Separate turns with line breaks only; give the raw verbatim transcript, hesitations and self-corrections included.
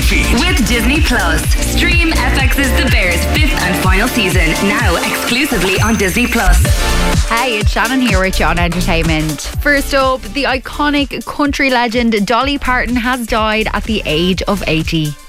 feed.
With Disney Plus. Stream F X's The Bears fifth and final season, now exclusively on Disney Plus.
Hey, it's Shannon here with you on Entertainment. First up, the iconic country legend Dolly Parton has died at the age of eighty.